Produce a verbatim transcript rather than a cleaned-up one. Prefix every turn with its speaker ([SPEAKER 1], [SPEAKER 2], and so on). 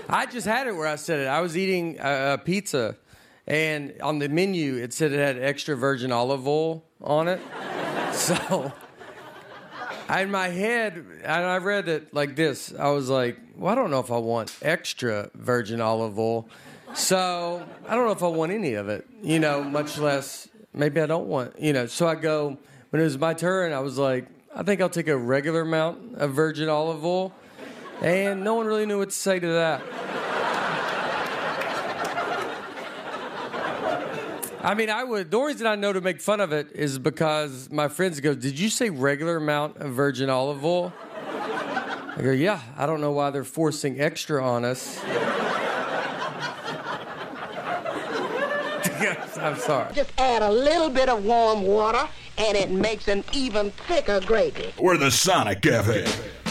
[SPEAKER 1] I just had it where I said it. I was eating a, a pizza, and on the menu it said it had extra virgin olive oil on it. So, in my head, and I read it like this. I was like, well, I don't know if I want extra virgin olive oil. So, I don't know if I want any of it, you know, much less, maybe I don't want, you know. So I go, when it was my turn, I was like, I think I'll take a regular amount of virgin olive oil. And no one really knew what to say to that. I mean, I would. The only reason I know to make fun of it is because my friends go, did you say regular amount of virgin olive oil? I go, yeah, I don't know why they're forcing extra on us. I'm sorry.
[SPEAKER 2] Just add a little bit of warm water, and it makes an even thicker gravy.
[SPEAKER 3] We're the Sonic Cafe.